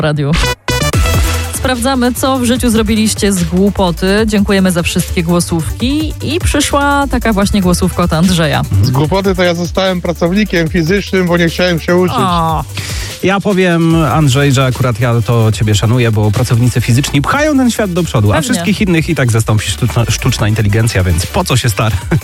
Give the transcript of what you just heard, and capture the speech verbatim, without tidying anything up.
w radiu. Sprawdzamy, co w życiu zrobiliście z głupoty. Dziękujemy za wszystkie głosówki i przyszła taka właśnie głosówka od Andrzeja. Z głupoty to ja zostałem pracownikiem fizycznym, bo nie chciałem się uczyć. O. Ja powiem, Andrzej, że akurat ja to ciebie szanuję, bo pracownicy fizyczni pchają ten świat do przodu, a Pewnie. wszystkich innych i tak zastąpi sztuczna, sztuczna inteligencja, więc po co się starać?